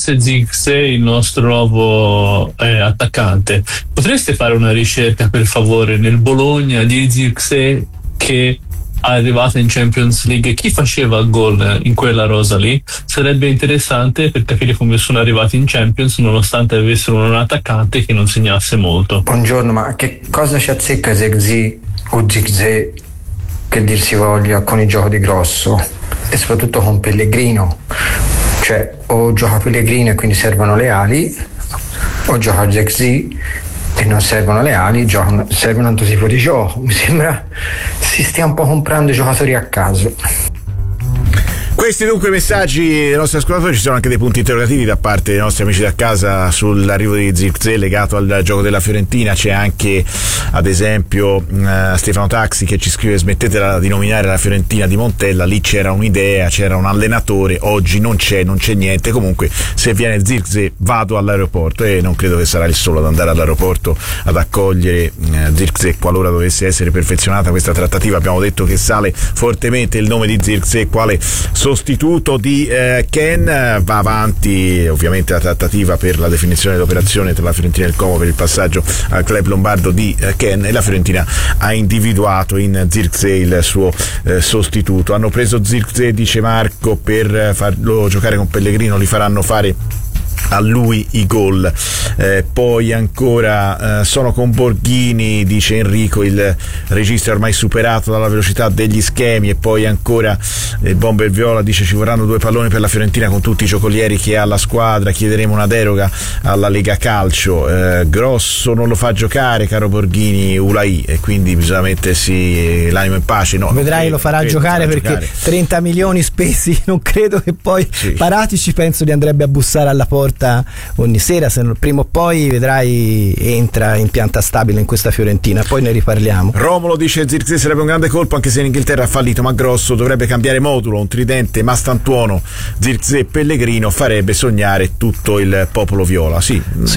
fosse Zirkzee il nostro nuovo attaccante, potreste fare una ricerca per favore nel Bologna di Zirkzee che è arrivata in Champions League, chi faceva gol in quella rosa lì? Sarebbe interessante per capire come sono arrivati in Champions nonostante avessero un attaccante che non segnasse molto. Buongiorno, ma che cosa ci azzecca Zirkzee o Zirkzee, che dir si voglia, con il gioco di Grosso e soprattutto con Pellegrino? Cioè, o gioca Pellegrino e quindi servono le ali, o gioca Zirkzee e non servono le ali, serve un altro tipo di gioco. Mi sembra si stia un po' comprando i giocatori a caso. Questi dunque i messaggi dei nostri ascoltatori. Ci sono anche dei punti interrogativi da parte dei nostri amici da casa sull'arrivo di Zirkzee legato al gioco della Fiorentina. C'è anche ad esempio Stefano Taxi che ci scrive: smettetela di nominare la Fiorentina di Montella, lì c'era un'idea, c'era un allenatore, oggi non c'è niente. Comunque se viene Zirkzee vado all'aeroporto, e non credo che sarà il solo ad andare all'aeroporto ad accogliere Zirkzee qualora dovesse essere perfezionata questa trattativa. Abbiamo detto che sale fortemente il nome di Zirkzee quale sostituto di Ken. Va avanti ovviamente la trattativa per la definizione dell'operazione tra la Fiorentina e il Como per il passaggio al club lombardo di Ken, e la Fiorentina ha individuato in Zirkzee il suo sostituto. Hanno preso Zirkzee, dice Marco, per farlo giocare con Pellegrino, li faranno fare a lui i gol. Poi ancora sono con Borghini, dice Enrico, il registro è ormai superato dalla velocità degli schemi. E poi ancora Bomber Viola dice: ci vorranno 2 palloni per la Fiorentina con tutti i giocolieri che ha la squadra, chiederemo una deroga alla Lega Calcio. Grosso non lo fa giocare, caro Borghini, Ulai, e quindi bisogna mettersi l'animo in pace. No, vedrai, lo farà giocare perché 30 milioni spesi, non credo che poi Paratici penso gli andrebbe a bussare alla porta ogni sera, se prima o poi vedrai entra in pianta stabile in questa Fiorentina. Poi ne riparliamo. Romolo dice: Zirkzee sarebbe un grande colpo anche se in Inghilterra ha fallito, ma Grosso dovrebbe cambiare modulo, un tridente Mastantuono, Zirkzee, Pellegrino farebbe sognare tutto il popolo viola. Sì.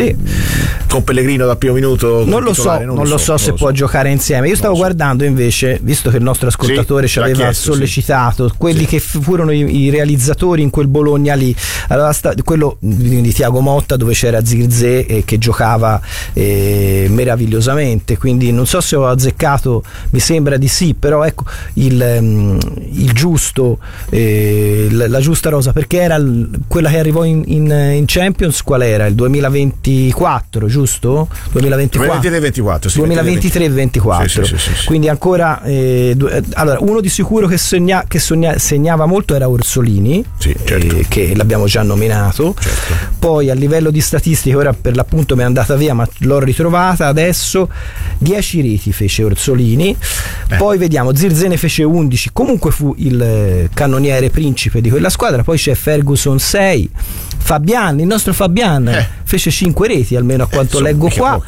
Con Pellegrino dal primo minuto non lo so se può giocare insieme. Io stavo guardando invece, visto che il nostro ascoltatore ci aveva sollecitato quelli che furono i realizzatori in quel Bologna lì. Allora, quello di Thiago Motta, dove c'era Zirkzee che giocava meravigliosamente, quindi non so se ho azzeccato, mi sembra di sì, però ecco il giusto, la giusta rosa, perché era quella che arrivò in Champions, qual era? Il 2024, giusto? 2023-24 sì. Quindi ancora allora, uno di sicuro che segnava molto era Orsolini, certo. Che l'abbiamo già nominato, certo. Poi a livello di statistiche, ora per l'appunto mi è andata via ma l'ho ritrovata adesso, 10 reti fece Orsolini. Poi vediamo, Zirkzee ne fece 11, comunque fu il cannoniere principe di quella squadra. Poi c'è Ferguson 6, Fabian, il nostro Fabian fece 5 reti almeno a quanto leggo qua,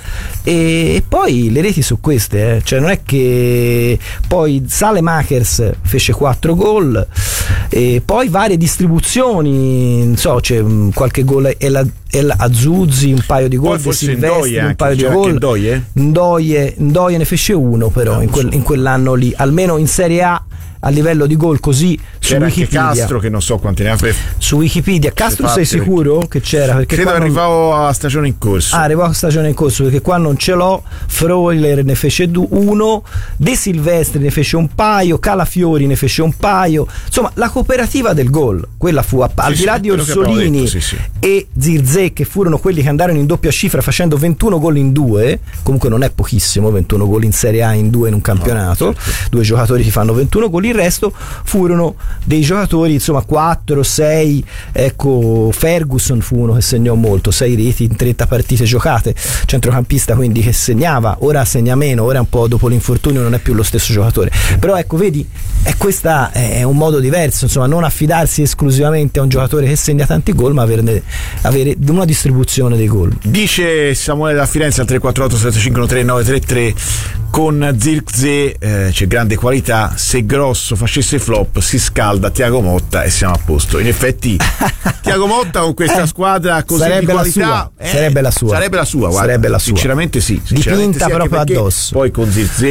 e poi le reti su queste, cioè non è che poi Salemakers fece 4 gol, e poi varie distribuzioni, non so, c'è qualche gol El Azuzzi, un paio di gol, De Silvestri un paio di gol, Ndoye ne fece 1 però in quell'anno lì, almeno in Serie A a livello di gol così. C'era anche Castro che non so quanti ne ha su Wikipedia. Castro sei sicuro che c'era? Perché credo arrivavo a stagione in corso. Arrivò a stagione in corso, perché qua non ce l'ho. Freuler ne fece 1, De Silvestri ne fece un paio, Calafiori ne fece un paio, insomma la cooperativa del gol, quella fu al di là di Orsolini e Zirkzee, che furono quelli che andarono in doppia cifra facendo 21 gol in 2. Comunque non è pochissimo 21 gol in Serie A in 2 in un campionato, certo. 2 giocatori ti fanno 21 gol. Il resto furono dei giocatori, insomma 4, 6, ecco Ferguson fu uno che segnò molto, 6 reti in 30 partite giocate, centrocampista quindi che segnava, ora segna meno, ora un po' dopo l'infortunio non è più lo stesso giocatore, però ecco vedi, questa è un modo diverso, insomma non affidarsi esclusivamente a un giocatore che segna tanti gol, ma avere una distribuzione dei gol. Dice Samuele da Firenze al 348-751-3933: con Zirkzee c'è grande qualità, se Grosso facesse flop si scalda Thiago Motta e siamo a posto. In effetti Thiago Motta con questa squadra così sarebbe di qualità sarebbe la sua, guarda, sinceramente sì, dipinta proprio addosso. Poi con Zirkzee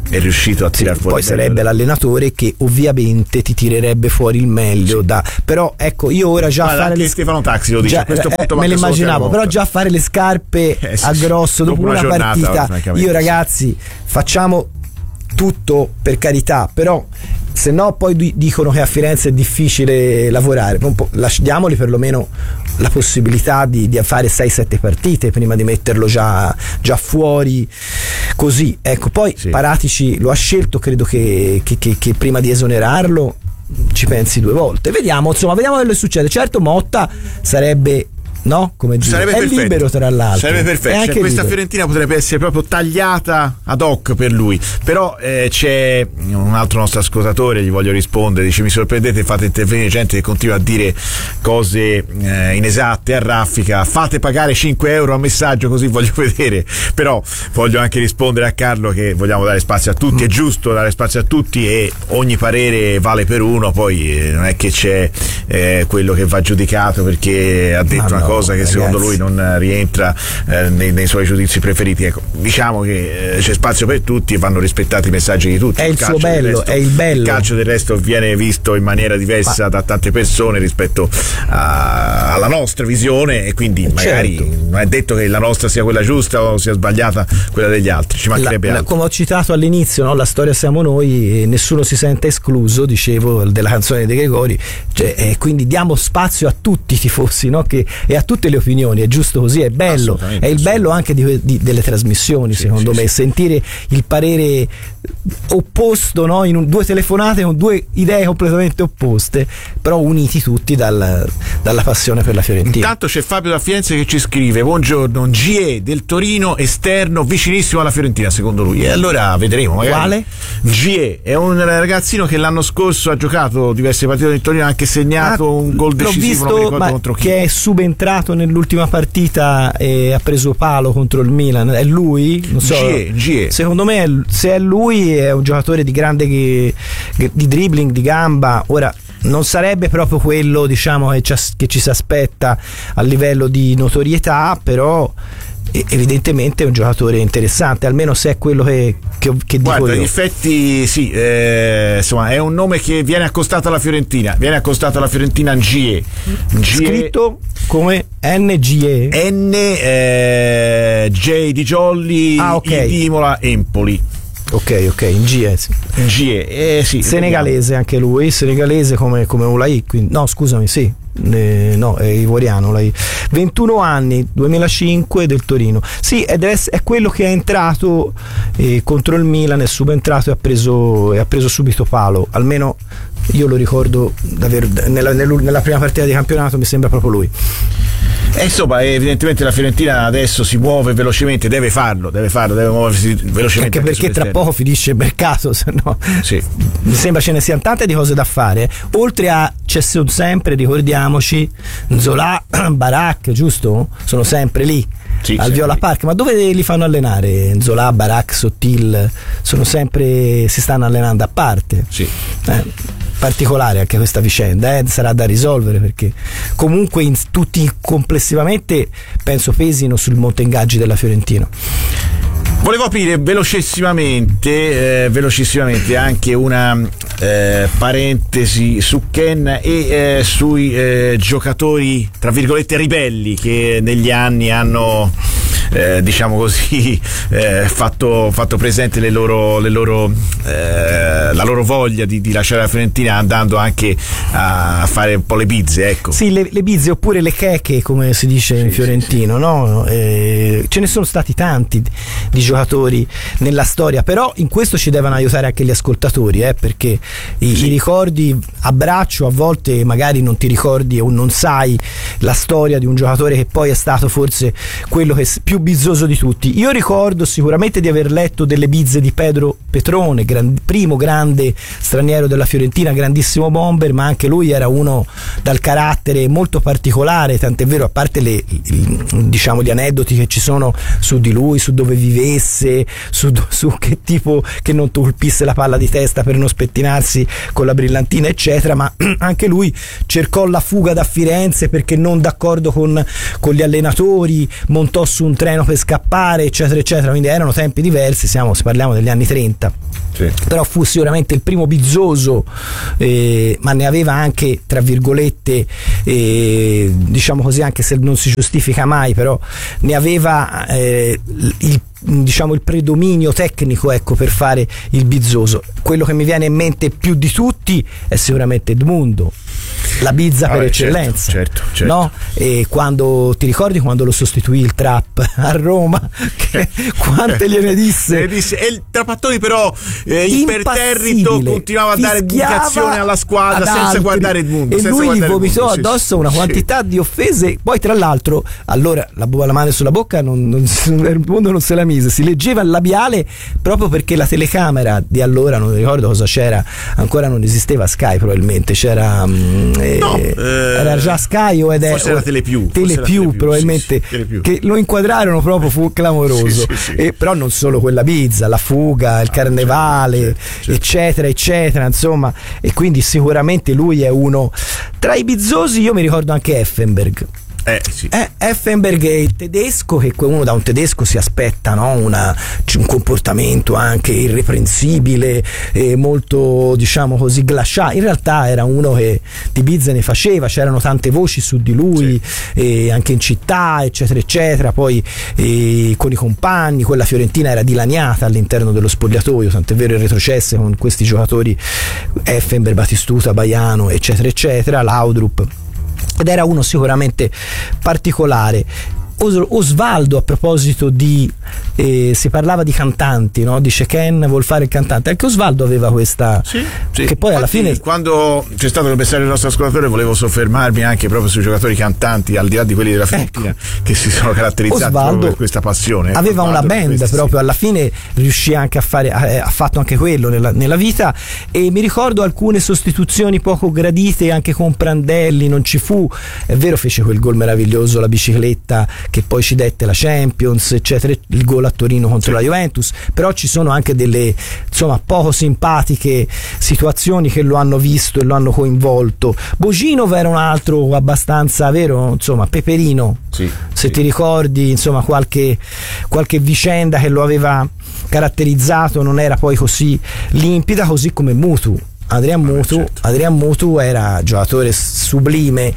è riuscito a tirar fuori. Poi sarebbe l'allenatore che ovviamente ti tirerebbe fuori il meglio però ecco, io ora già anche Stefano Taxi lo dice, già, a questo punto me l'immaginavo, però già fare le scarpe a Grosso dopo una partita, io ragazzi facciamo tutto, per carità, però se no poi dicono che a Firenze è difficile lavorare, diamoli perlomeno la possibilità di fare 6-7 partite prima di metterlo già fuori così, ecco. Poi Paratici lo ha scelto, credo che prima di esonerarlo ci pensi 2 volte, vediamo quello che succede. Certo Motta sarebbe come dire, sarebbe è perfetto. Libero tra l'altro, sarebbe perfetto, questa libero. Fiorentina potrebbe essere proprio tagliata ad hoc per lui, però c'è un altro nostro ascoltatore, gli voglio rispondere, dice: mi sorprendete, fate intervenire gente che continua a dire cose inesatte a raffica, fate pagare 5 euro a messaggio così voglio vedere. Però voglio anche rispondere a Carlo che vogliamo dare spazio a tutti, è giusto dare spazio a tutti e ogni parere vale per uno, poi non è che c'è quello che va giudicato perché ha detto una cosa che secondo lui non rientra nei suoi giudizi preferiti. Ecco, diciamo che c'è spazio per tutti e vanno rispettati i messaggi di tutti. È il suo bello, è il bello. Il calcio del resto viene visto in maniera diversa da tante persone rispetto alla nostra visione e quindi magari non è detto che la nostra sia quella giusta o sia sbagliata quella degli altri, ci mancherebbe altro. Come ho citato all'inizio, la storia siamo noi, nessuno si sente escluso, dicevo, della canzone De Gregori, quindi diamo spazio a tutti i tifosi, e a tutte le opinioni, è giusto così, è bello, è il bello anche delle trasmissioni, secondo me, sentire il parere opposto, in 2 telefonate con 2 idee completamente opposte, però uniti tutti dalla passione per la Fiorentina. Intanto c'è Fabio da Firenze che ci scrive: buongiorno, GE del Torino, esterno vicinissimo alla Fiorentina secondo lui, e allora vedremo magari. Quale? GE è un ragazzino che l'anno scorso ha giocato diverse partite del Torino, ha anche segnato un gol decisivo, non mi ricordo contro chi, che è subentrato nell'ultima partita e ha preso palo contro il Milan. È lui? Non so. GE. Secondo me se è lui è un giocatore di grande di dribbling, di gamba. Ora non sarebbe proprio quello che ci si aspetta a livello di notorietà, però evidentemente è un giocatore interessante, almeno se è quello che dico. Guarda, io. in effetti sì, insomma è un nome che viene accostato alla Fiorentina GE. Scritto come NGE J di Jolly, I di Imola, Empoli. Ok, in GE, sì, senegalese anche lui, come Ulai, quindi, no scusami, sì, è ivoriano Ulai, 21 anni, 2005, del Torino, sì, è quello che è entrato contro il Milan, è subentrato e ha preso subito palo, almeno io lo ricordo nella prima partita di campionato, mi sembra proprio lui. E insomma, evidentemente la Fiorentina adesso si muove velocemente, deve muoversi velocemente. Anche perché tra poco finisce il mercato, se no mi sembra ce ne siano tante di cose da fare. Oltre a c'è sempre, ricordiamoci, Nzola, Barak, giusto? Sono sempre lì. Al Viola Park, ma dove li fanno allenare? Nzola, Barak, Sottil si stanno allenando a parte. Particolare anche questa vicenda, sarà da risolvere, perché comunque tutti complessivamente penso pesino sul monte ingaggi della Fiorentina. Volevo aprire velocissimamente anche una parentesi su Ken e sui giocatori tra virgolette ribelli che negli anni hanno diciamo così fatto presente la loro voglia di lasciare la Fiorentina, andando anche a fare un po' le bizze, ecco. Sì, le bizze oppure le cheche, come si dice in fiorentino, no? Ce ne sono stati tanti di giocatori nella storia, però in questo ci devono aiutare anche gli ascoltatori, perché i ricordi a braccio, a volte magari non ti ricordi o non sai la storia di un giocatore che poi è stato forse quello che più bizzoso di tutti. Io ricordo sicuramente di aver letto delle bizze di Pedro Petrone, primo grande straniero della Fiorentina, grandissimo bomber, ma anche lui era uno dal carattere molto particolare, tant'è vero, a parte diciamo gli aneddoti che ci sono su di lui, su dove vivesse, su che tipo, che non colpisse la palla di testa per non spettinarsi con la brillantina eccetera, ma anche lui cercò la fuga da Firenze perché non d'accordo con gli allenatori, montò su un treno treno per scappare, eccetera eccetera, quindi erano tempi diversi, parliamo degli anni 30. Sì. Però fu sicuramente il primo bizzoso, ma ne aveva anche, tra virgolette, diciamo così, anche se non si giustifica mai, però ne aveva il predominio tecnico, ecco, per fare il bizzoso. Quello che mi viene in mente più di tutti è sicuramente Edmundo, la bizza per eccellenza, certo. no? E quando ti ricordi quando lo sostituì il Trap a Roma, che quante gliene disse? E il Trapattoni però imperterrito continuava a dare indicazioni alla squadra senza guardare Edmundo, e lui gli vomitò addosso una quantità di offese. Poi tra l'altro, allora la mano sulla bocca Edmundo non se la mise, si leggeva il labiale proprio perché la telecamera di allora, non ricordo cosa c'era, ancora non esisteva Sky, probabilmente c'era era già Sky o forse era Telepiù probabilmente, Telepiù. Che lo inquadrarono proprio, fu clamoroso. E però non solo quella bizza, la fuga, il carnevale, certo. eccetera eccetera, insomma, e quindi sicuramente lui è uno tra i bizzosi. Io mi ricordo anche Effenberg. Effenberg è il tedesco, che uno da un tedesco si aspetta, no? un comportamento anche irreprensibile, molto, diciamo così, glaciale. In realtà era uno che di bizze ne faceva, c'erano tante voci su di lui, anche in città, eccetera eccetera. Poi con i compagni, quella fiorentina era dilaniata all'interno dello spogliatoio, tant'è vero il retrocesse con questi giocatori, Effenberg, Batistuta, Baiano, eccetera eccetera, Laudrup, ed era uno sicuramente particolare. Osvaldo, a proposito di si parlava di cantanti, no? Dice Ken vuol fare il cantante, anche Osvaldo aveva questa che poi alla fine, quando c'è stato il messaggio del nostro ascoltatore, volevo soffermarmi anche proprio sui giocatori cantanti, al di là di quelli della Fiorentina, che si sono caratterizzati Osvaldo per questa passione. Aveva una band proprio, alla fine riuscì anche a fare, ha fatto anche quello nella vita. E mi ricordo alcune sostituzioni poco gradite anche con Prandelli, non ci fu, è vero, fece quel gol meraviglioso, la bicicletta che poi ci dette la Champions, eccetera, il gol a Torino contro la Juventus. Però ci sono anche delle, insomma, poco simpatiche situazioni che lo hanno visto e lo hanno coinvolto. Boginov era un altro abbastanza, vero, insomma, peperino, se ti ricordi, insomma, qualche vicenda che lo aveva caratterizzato non era poi così limpida, così come Mutu. Adrian Mutu era giocatore sublime,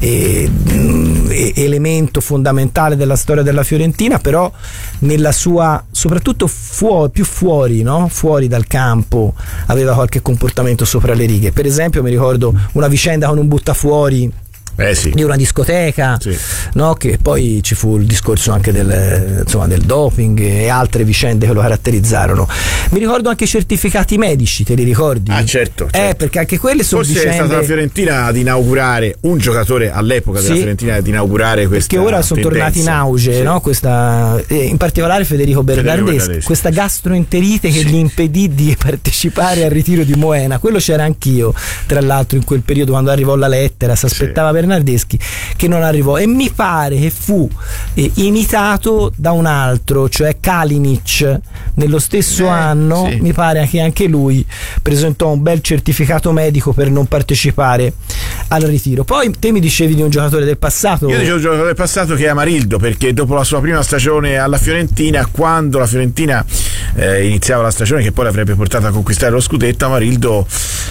elemento fondamentale della storia della Fiorentina, però nella sua, soprattutto più fuori, no? Fuori dal campo aveva qualche comportamento sopra le righe. Per esempio mi ricordo una vicenda con un buttafuori di una discoteca, no? Che poi ci fu il discorso anche del doping e altre vicende che lo caratterizzarono. Mi ricordo anche i certificati medici, te li ricordi? Certo. Perché anche quelle sono vicende. Forse è stata la Fiorentina ad inaugurare, un giocatore all'epoca della Fiorentina ad inaugurare questa, perché ora sono tornati in auge, no? Questa, in particolare Federico Bernardeschi, questa gastroenterite che gli impedì di partecipare al ritiro di Moena. Quello c'era anch'io, tra l'altro, in quel periodo, quando arrivò la lettera, si aspettava Bernardeschi, che non arrivò, e mi pare che fu imitato da un altro, cioè Kalinic, nello stesso anno. Mi pare che anche lui presentò un bel certificato medico per non partecipare al ritiro. Poi te mi dicevi di un giocatore del passato. Io dicevo un giocatore del passato che è Amarildo, perché dopo la sua prima stagione alla Fiorentina, quando la Fiorentina iniziava la stagione che poi l'avrebbe portato a conquistare lo scudetto, Amarildo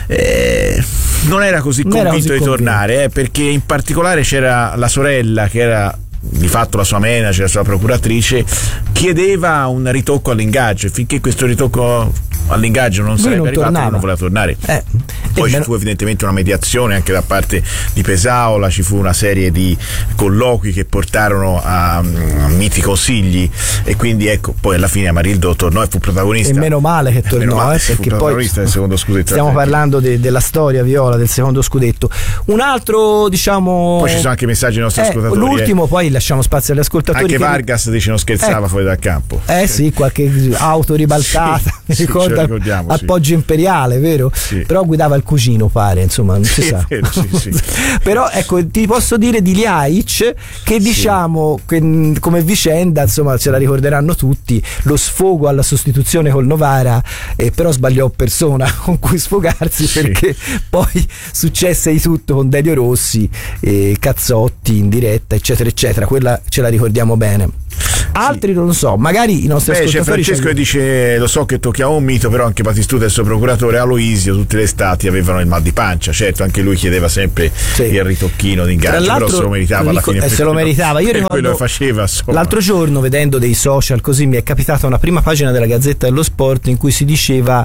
non era così convinto di tornare, perché in particolare c'era la sorella, che era di fatto la sua manager, la sua procuratrice, chiedeva un ritocco all'ingaggio, e finché questo ritocco all'ingaggio non sarebbe arrivato non voleva tornare. Poi ci fu evidentemente una mediazione anche da parte di Pesaola, ci fu una serie di colloqui che portarono a miti consigli, e quindi ecco, poi alla fine Amarildo tornò e fu protagonista, e meno male che tornò, perché poi del secondo scudetto. Stiamo parlando della storia viola del secondo scudetto. Un altro, diciamo, poi ci sono anche messaggi ai nostri ascoltatori, l'ultimo, poi lasciamo spazio agli ascoltatori. Anche Vargas dice non scherzava fuori dal campo, qualche auto ribaltata, mi ricorda al Poggio Imperiale, vero? Però guidava il cugino, pare, insomma, non si sa. Vero, Però ecco, ti posso dire di Ljajic che diciamo che, come vicenda, insomma, ce la ricorderanno tutti, lo sfogo alla sostituzione col Novara, però sbagliò persona con cui sfogarsi, perché poi successe di tutto con Delio Rossi, Cazzotti in diretta, eccetera eccetera. Quella ce la ricordiamo bene. Altri non lo so, magari i nostri ascoltatori. C'è Francesco che dice: lo so che tocchiamo un mito, però anche Batistuta e il suo procuratore Aloisio tutte le estati avevano il mal di pancia. Certo, anche lui chiedeva sempre il ritocchino d'ingaggio, però se lo meritava alla fine. Se lo meritava. Io ricordo quello che faceva, l'altro giorno, vedendo dei social così, mi è capitata una prima pagina della Gazzetta dello Sport in cui si diceva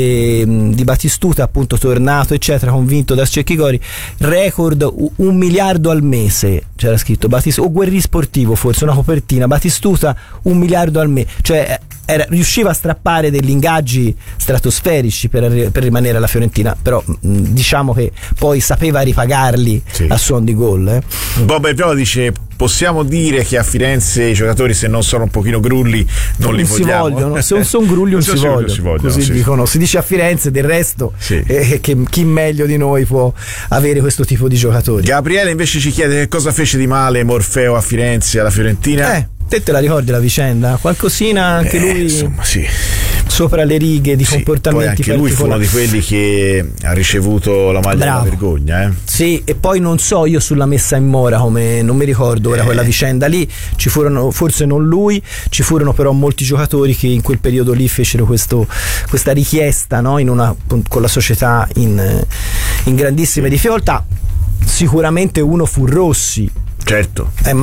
di Batistuta, appunto tornato eccetera, convinto da Cecchigori, record 1 miliardo al mese, c'era scritto Batistuta, o Guerri Sportivo forse, una copertina, Batistuta 1 miliardo al mese, cioè riusciva a strappare degli ingaggi stratosferici per rimanere alla Fiorentina, però diciamo che poi sapeva ripagarli a suon di gol. Bob Viola dice: possiamo dire che a Firenze i giocatori, se non sono un pochino grulli, non li vogliamo. Si vogliono, se non sono grulli non si vogliono, così dicono, si dice a Firenze, del resto che chi meglio di noi può avere questo tipo di giocatori. Gabriele invece ci chiede che cosa fece di male Morfeo a Firenze, alla Fiorentina. Te la ricordi la vicenda? Qualcosina anche lui, insomma, sopra le righe di comportamenti poi anche lui fu uno di quelli che ha ricevuto la maglia della vergogna. Sì, e poi non so io sulla messa in mora, come non mi ricordo ora quella vicenda lì, ci furono, forse non lui, ci furono però molti giocatori che in quel periodo lì fecero questa richiesta, no? Con la società in grandissime difficoltà. Sicuramente uno fu Rossi. Certo, è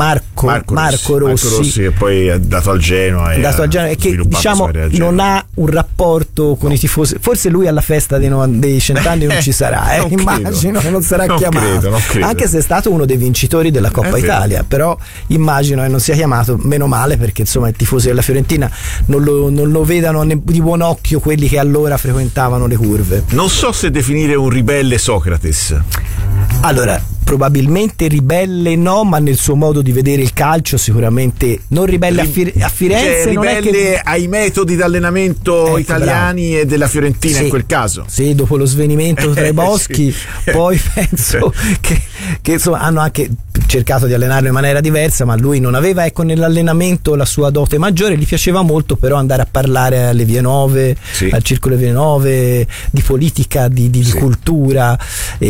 Marco Rossi, che poi è dato al Genoa e che diciamo non ha un rapporto con i tifosi. Forse lui alla festa dei 100 anni non ci sarà, immagino che non sarà chiamato, non credo. Anche se è stato uno dei vincitori della Coppa Italia, però immagino che non sia chiamato, meno male, perché insomma i tifosi della Fiorentina non lo vedano di buon occhio quelli che allora frequentavano le curve. Non so se definire un ribelle Socrates. Allora, probabilmente ribelle no, ma nel suo modo di vedere il calcio sicuramente non ribelle a Firenze, cioè, non ribelle è che ai metodi di allenamento italiani e della Fiorentina in quel caso. Sì, dopo lo svenimento tra i boschi, poi penso che insomma hanno anche cercato di allenarlo in maniera diversa, ma lui non aveva nell'allenamento la sua dote maggiore, gli piaceva molto però andare a parlare alle Vie Nove, al Circolo Vie Nove, di politica, di cultura,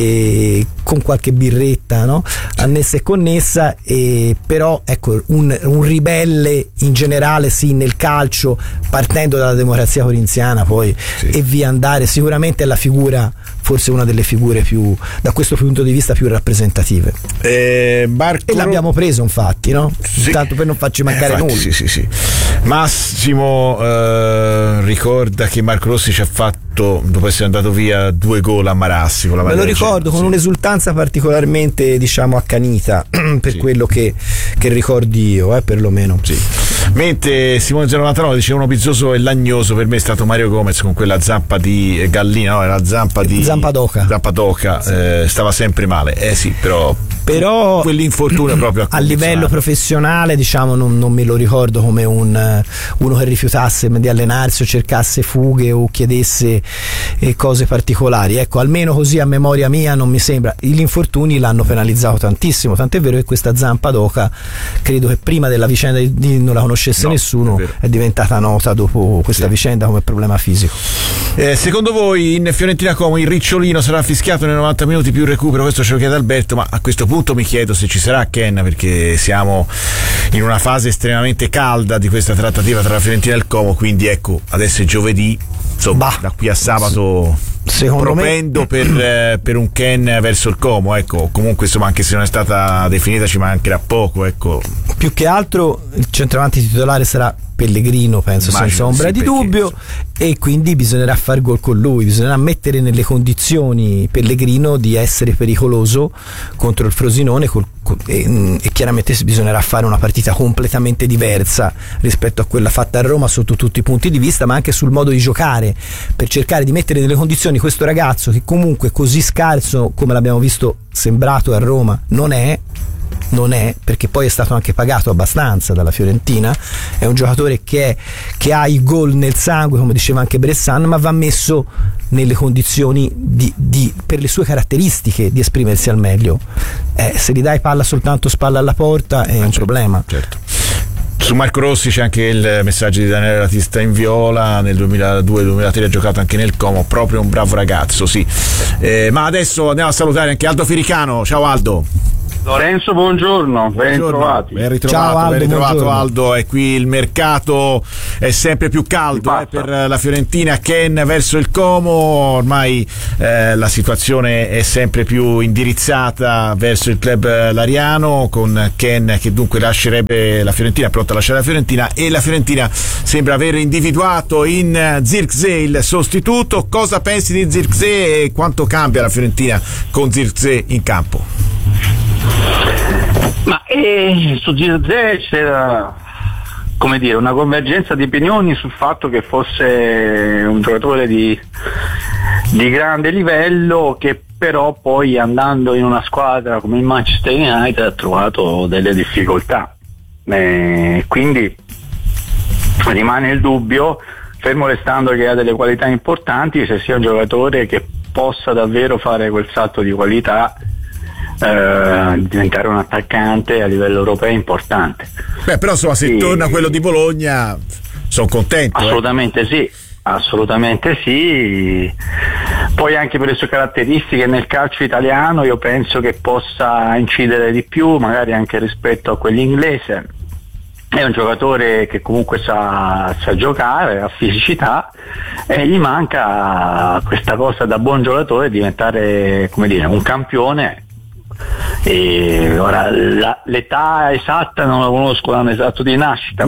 con qualche birretta, no? Annessa e connessa, però ecco un ribelle in generale nel calcio, partendo dalla democrazia corinziana poi e via andare, sicuramente è la figura, forse una delle figure più, da questo punto di vista, più rappresentative. E l'abbiamo preso infatti, no? Tanto per non farci mancare nulla. Sì. Massimo ricorda che Marco Rossi ci ha fatto, dopo essere andato via, 2 gol a Marassi con la maglia. Me lo ricordo con un'esultanza particolarmente, diciamo, accanita per quello che ricordi io, perlomeno. Mentre Simone 099 dice: uno bizzoso e lagnoso per me è stato Mario Gomez con quella zampa di gallina, no, era zampa d'oca, stava sempre male, però quell'infortunio proprio a livello professionale, diciamo, non me lo ricordo come uno che rifiutasse di allenarsi o cercasse fughe o chiedesse cose particolari, ecco, almeno così a memoria mia non mi sembra. Gli infortuni l'hanno penalizzato tantissimo, tant'è vero che questa zampa d'oca credo che prima della vicenda non la conoscesse nessuno, è diventata nota dopo questa vicenda come problema fisico. Secondo voi in Fiorentina Como il Ricciolino sarà fischiato nei 90 minuti più recupero? Questo ce lo chiede Alberto, ma a questo punto mi chiedo se ci sarà Ken, perché siamo in una fase estremamente calda di questa trattativa tra la Fiorentina e il Como, quindi ecco, adesso è giovedì, insomma, da qui a sabato propendo per un Ken verso il Como, ecco, comunque insomma, anche se non è stata definita ci mancherà poco, ecco. Più che altro il centravanti titolare sarà Pellegrino, penso, senza ombra di dubbio, e quindi bisognerà far gol con lui, bisognerà mettere nelle condizioni Pellegrino di essere pericoloso contro il Frosinone, e chiaramente bisognerà fare una partita completamente diversa rispetto a quella fatta a Roma sotto tutti i punti di vista, ma anche sul modo di giocare, per cercare di mettere nelle condizioni questo ragazzo che comunque così scarso come l'abbiamo visto sembrato a Roma non è, perché poi è stato anche pagato abbastanza dalla Fiorentina, è un giocatore che ha i gol nel sangue, come diceva anche Bressan, ma va messo nelle condizioni per le sue caratteristiche di esprimersi al meglio. Se gli dai palla soltanto spalla alla porta è un problema. Certo. Su Marco Rossi c'è anche il messaggio di Daniele Latista in viola, nel 2002-2003 ha giocato anche nel Como, proprio un bravo ragazzo, sì. Ma adesso andiamo a salutare anche Aldo Firicano. Ciao Aldo. Lorenzo, buongiorno, ben ritrovati. Ben ritrovato, Ciao Aldo, ben ritrovato buongiorno. Aldo. E qui il mercato è sempre più caldo per la Fiorentina. Ken verso il Como, ormai la situazione è sempre più indirizzata verso il club lariano, con Ken che dunque lascerebbe la Fiorentina, pronta a lasciare la Fiorentina, e la Fiorentina sembra aver individuato in Zirkzee il sostituto. Cosa pensi di Zirkzee e quanto cambia la Fiorentina con Zirkzee in campo? Ma su Zirkzee c'era, come dire, una convergenza di opinioni sul fatto che fosse un giocatore di grande livello, che però poi andando in una squadra come il Manchester United ha trovato delle difficoltà, quindi rimane il dubbio, fermo restando che ha delle qualità importanti, se sia un giocatore che possa davvero fare quel salto di qualità, diventare un attaccante a livello europeo importante. Però insomma, se torna quello di Bologna sono contento. Assolutamente sì, poi anche per le sue caratteristiche nel calcio italiano io penso che possa incidere di più, magari anche rispetto a quell'inglese. È un giocatore che comunque sa giocare, ha fisicità, e gli manca questa cosa da buon giocatore, diventare, come dire, un campione. E ora l'età esatta non la conosco, l'anno esatto di nascita,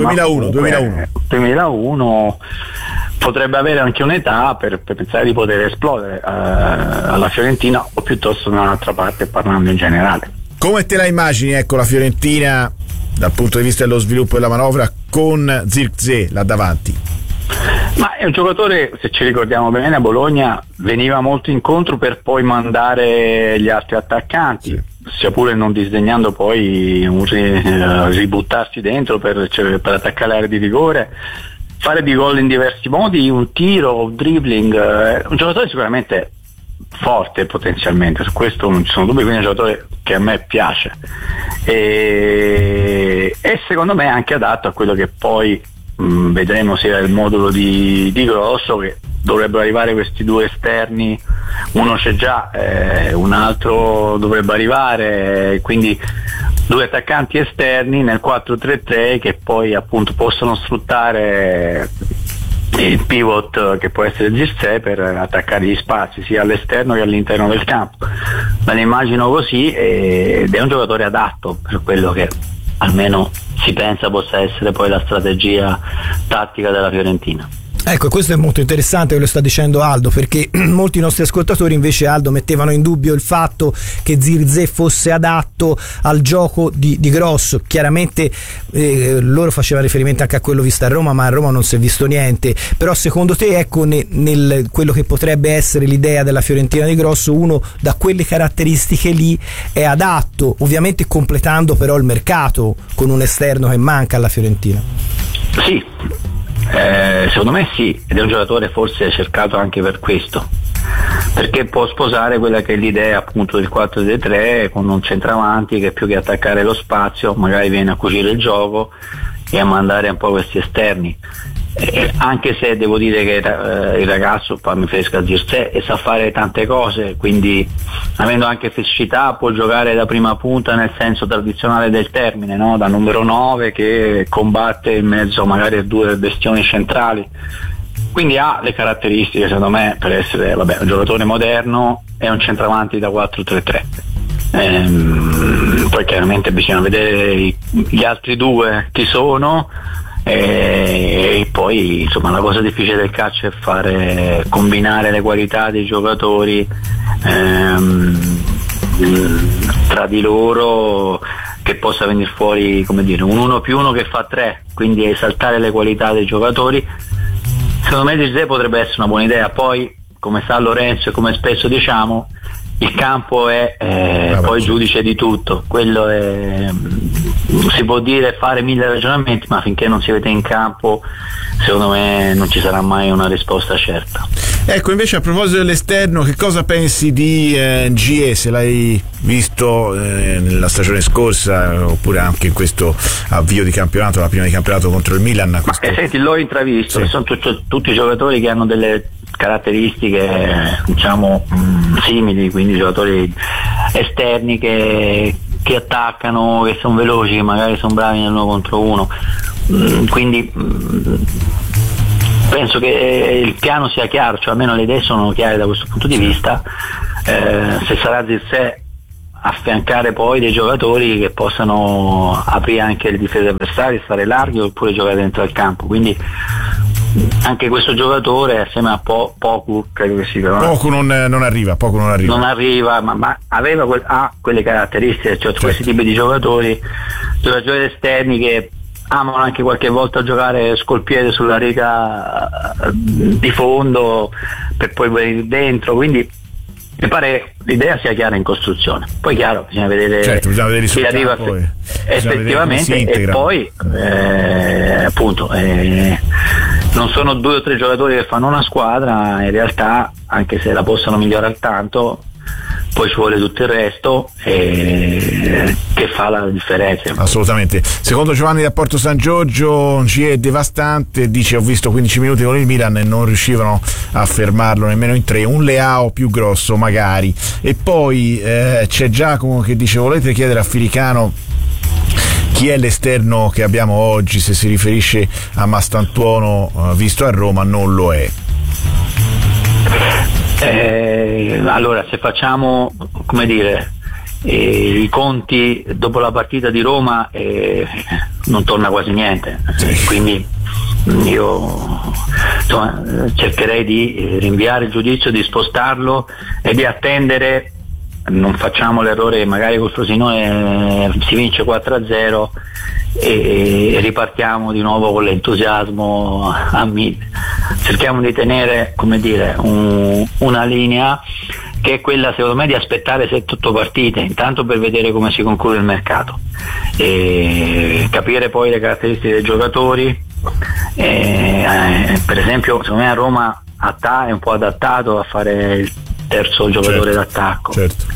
2001 potrebbe avere anche un'età per pensare di poter esplodere alla Fiorentina, o piuttosto da un'altra parte, parlando in generale. Come te la immagini, ecco, la Fiorentina dal punto di vista dello sviluppo della manovra con Zirkzee là davanti? Ma è un giocatore, se ci ricordiamo bene, a Bologna veniva molto incontro per poi mandare gli altri attaccanti, sia pure non disdegnando poi ributtarsi dentro per attaccare l'area di rigore, fare di gol in diversi modi, un tiro, un dribbling, un giocatore sicuramente forte potenzialmente, su questo non ci sono dubbi, quindi è un giocatore che a me piace e secondo me è anche adatto a quello che poi vedremo sia il modulo di Grosso, che dovrebbero arrivare questi due esterni, uno c'è già, un altro dovrebbe arrivare, quindi due attaccanti esterni nel 4-3-3 che poi appunto possono sfruttare il pivot che può essere Zirkzee per attaccare gli spazi sia all'esterno che all'interno del campo. Me lo immagino così, ed è un giocatore adatto per quello che almeno si pensa possa essere poi la strategia tattica della Fiorentina. Ecco, questo è molto interessante che lo sta dicendo Aldo, perché molti nostri ascoltatori invece, Aldo, mettevano in dubbio il fatto che Zirkzee fosse adatto al gioco di Grosso. Chiaramente loro facevano riferimento anche a quello visto a Roma, ma a Roma non si è visto niente. Però secondo te, ecco, nel quello che potrebbe essere l'idea della Fiorentina di Grosso, uno da quelle caratteristiche lì è adatto, ovviamente completando però il mercato con un esterno che manca alla Fiorentina? Sì, secondo me sì, ed è un giocatore forse cercato anche per questo, perché può sposare quella che è l'idea appunto del 4-3 con un centravanti che più che attaccare lo spazio magari viene a cucire il gioco e a mandare un po' questi esterni, anche se devo dire che il ragazzo, mi riferisco a Zirkzee, e sa fare tante cose, quindi avendo anche fisicità può giocare da prima punta nel senso tradizionale del termine, no? Da numero 9 che combatte in mezzo magari a due bestioni centrali, quindi ha le caratteristiche secondo me per essere un giocatore moderno e un centravanti da 4-3-3. Poi chiaramente bisogna vedere gli altri due chi sono, e poi insomma la cosa difficile del calcio è fare combinare le qualità dei giocatori tra di loro, che possa venire fuori, come dire, un 1+1 che fa 3, quindi esaltare le qualità dei giocatori. Secondo me Zirkzee potrebbe essere una buona idea. Poi, come sa Lorenzo e come spesso diciamo, il campo è poi giudice di tutto, quello è, si può dire, fare 1000 ragionamenti, ma finché non si vede in campo secondo me non ci sarà mai una risposta certa. Ecco, invece a proposito dell'esterno, che cosa pensi di N'Jie? Se l'hai visto nella stagione scorsa oppure anche in questo avvio di campionato, la prima di campionato contro il Milan? Senti, l'ho intravisto, sono tutti giocatori che hanno delle caratteristiche diciamo simili, quindi giocatori esterni che che attaccano, che sono veloci, che magari sono bravi nell'uno contro uno. Quindi penso che il piano sia chiaro, cioè almeno le idee sono chiare da questo punto di vista. Se sarà Zirkzee affiancare poi dei giocatori che possano aprire anche le difese avversarie, stare larghi oppure giocare dentro al campo, quindi anche questo giocatore assieme a Poku, credo che si chiama, Poku non arriva, ma aveva quelle caratteristiche, cioè questi tipi di giocatori esterni che amano anche qualche volta giocare scolpiede sulla riga di fondo per poi venire dentro, quindi mi pare l'idea sia chiara in costruzione. Poi chiaro, bisogna vedere chi arriva effettivamente, e poi appunto non sono 2 o 3 giocatori che fanno una squadra, in realtà anche se la possano migliorare tanto poi ci vuole tutto il resto che fa la differenza. Assolutamente. Secondo Giovanni da Porto San Giorgio ci è devastante, dice: ho visto 15 minuti con il Milan e non riuscivano a fermarlo nemmeno in 3, un Leao più grosso magari. E poi c'è Giacomo che dice: volete chiedere a Filicano chi è l'esterno che abbiamo oggi? Se si riferisce a Mastantuono visto a Roma non lo è. Allora, se facciamo, come dire, i conti dopo la partita di Roma, non torna quasi niente, quindi io cercherei di rinviare il giudizio, di spostarlo e di attendere. Non facciamo l'errore, magari col Frosinone si vince 4-0 e ripartiamo di nuovo con l'entusiasmo a 1000. Cerchiamo di tenere, come dire, una linea che è quella, secondo me, di aspettare 7-8 partite, intanto per vedere come si conclude il mercato e capire poi le caratteristiche dei giocatori. Per esempio, secondo me a Roma è un po' adattato a fare il terzo giocatore d'attacco,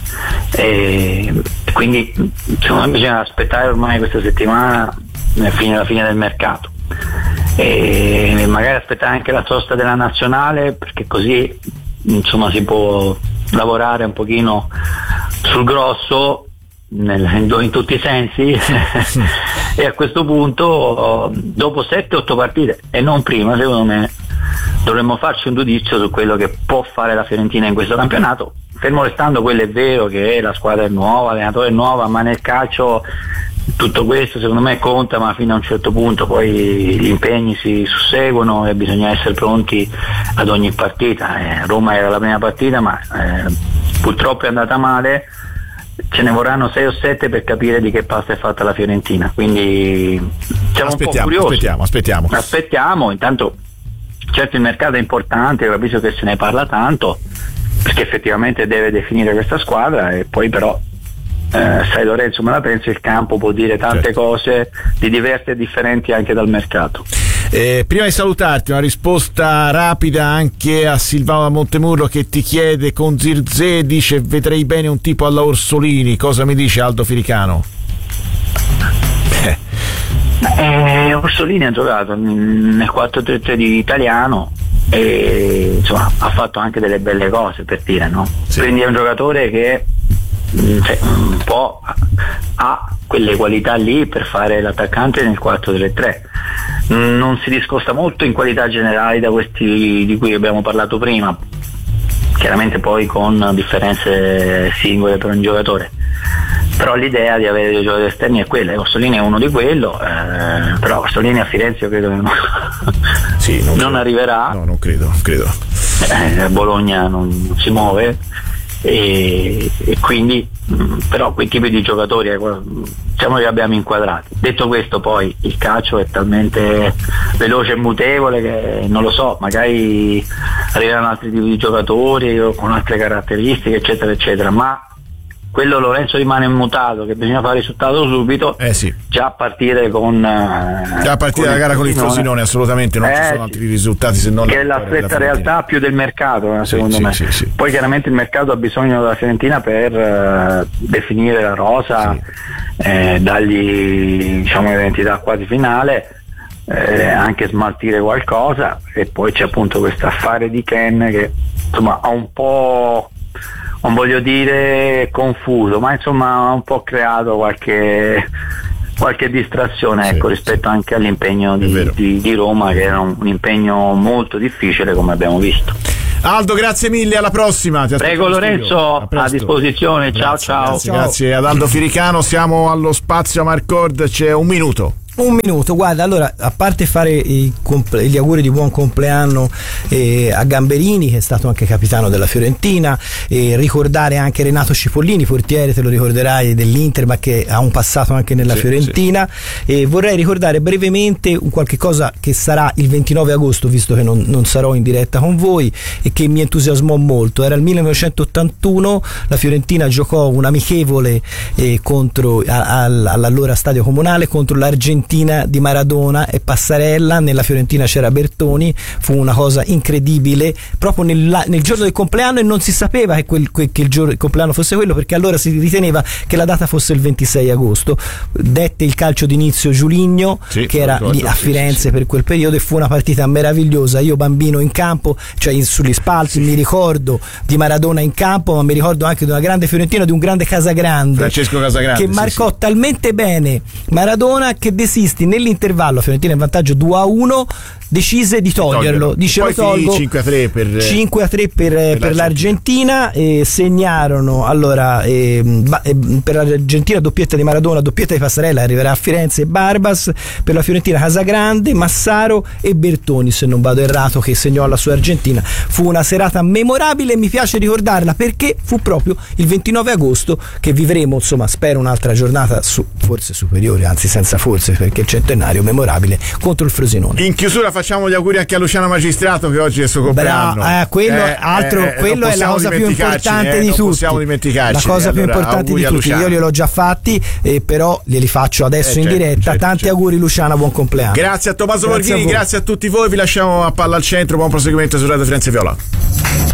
quindi secondo me bisogna aspettare ormai questa settimana fino alla fine del mercato e magari aspettare anche la sosta della nazionale, perché così insomma si può lavorare un pochino sul grosso in tutti i sensi e a questo punto dopo 7-8 partite e non prima, secondo me dovremmo farci un giudizio su quello che può fare la Fiorentina in questo campionato, fermo restando quello è vero che la squadra è nuova, l'allenatore è nuova, ma nel calcio tutto questo secondo me conta, ma fino a un certo punto poi gli impegni si susseguono e bisogna essere pronti ad ogni partita. Roma era la prima partita, ma purtroppo è andata male, ce ne vorranno 6 o 7 per capire di che pasta è fatta la Fiorentina, quindi siamo un po' curiosi. Aspettiamo, intanto certo il mercato è importante, capisco che se ne parla tanto perché effettivamente deve definire questa squadra, e poi però sai Lorenzo, me la penso, il campo può dire tante cose di diverse e differenti anche dal mercato. Prima di salutarti, una risposta rapida anche a Silvano da Montemurro che ti chiede: con Zirkzee, dice, vedrei bene un tipo alla Orsolini, cosa mi dice Aldo Filicano? Orsolini ha giocato nel 4-3-3 di Italiano e insomma ha fatto anche delle belle cose, per dire, no? Sì. Quindi è un giocatore che un po' ha quelle qualità lì per fare l'attaccante nel 4-3-3, non si discosta molto in qualità generali da questi di cui abbiamo parlato prima, chiaramente poi con differenze singole per un giocatore, però l'idea di avere dei giocatori esterni è quella. Orsolini è uno di quello, però Orsolini a Firenze io credo che non arriverà. No, non credo. Bologna non si muove e quindi però quei tipi di giocatori diciamo che abbiamo inquadrati. Detto questo, poi il calcio è talmente veloce e mutevole che non lo so, magari arriveranno altri tipi di giocatori con altre caratteristiche eccetera eccetera, ma quello Lorenzo rimane immutato, che bisogna fare risultato subito, già a partire dalla gara con il Frosinone, assolutamente non ci sono altri risultati se non che è la stretta realtà più del mercato, secondo me. Poi chiaramente il mercato ha bisogno della Fiorentina per definire la rosa, dargli un'identità quasi finale, anche smaltire qualcosa, e poi c'è appunto questo affare di Ken che insomma ha un po' non voglio dire confuso, ma insomma ha un po' creato qualche distrazione, ecco, rispetto anche all'impegno di Roma, che era un impegno molto difficile, come abbiamo visto. Aldo, grazie mille, alla prossima. Prego Lorenzo, a disposizione. Ciao. Grazie ad Aldo Firicano. Siamo allo spazio a Marcord, c'è un minuto. Guarda, allora, a parte fare gli auguri di buon compleanno a Gamberini, che è stato anche capitano della Fiorentina, ricordare anche Renato Cipollini, portiere, te lo ricorderai, dell'Inter, ma che ha un passato anche nella Fiorentina. E vorrei ricordare brevemente un qualche cosa che sarà il 29 agosto, visto che non sarò in diretta con voi, e che mi entusiasmò molto. Era il 1981, la Fiorentina giocò un amichevole all'allora Stadio Comunale contro l'Argentina di Maradona e Passarella. Nella Fiorentina c'era Bertoni. Fu una cosa incredibile proprio nel giorno del compleanno, e non si sapeva che il compleanno fosse quello, perché allora si riteneva che la data fosse il 26 agosto. Dette il calcio d'inizio Giuligno, che era lì a Firenze per quel periodo, e fu una partita meravigliosa. Io bambino in campo, cioè sugli spalti, mi ricordo di Maradona in campo, ma mi ricordo anche di una grande Fiorentina, di un grande Casagrande, Francesco Casagrande, che marcò talmente bene Maradona che desisti nell'intervallo, Fiorentina in vantaggio 2-1, decise di toglierlo. Dice: poi lo tolgo. 5-3 per l'Argentina. Segnarono allora per l'Argentina doppietta di Maradona, doppietta di Passarella, arriverà a Firenze, e Barbas. Per la Fiorentina Casagrande, Massaro e Bertoni, se non vado errato, che segnò la sua Argentina. Fu una serata memorabile, e mi piace ricordarla perché fu proprio il 29 agosto che vivremo, insomma, spero un'altra giornata forse superiore, anzi senza forse, perché il centenario memorabile contro il Frosinone. In chiusura facciamo gli auguri anche a Luciano Magistrato, che oggi è il suo compleanno. Quello è la cosa più importante di tutti. Non possiamo dimenticarci. La cosa più importante di tutti. Io gliel'ho già fatti, però glieli faccio adesso in diretta. Tanti auguri Luciano, buon compleanno. Grazie a Tommaso Borghini, grazie a tutti voi. Vi lasciamo a Palla al Centro. Buon proseguimento su Radio Firenze Viola.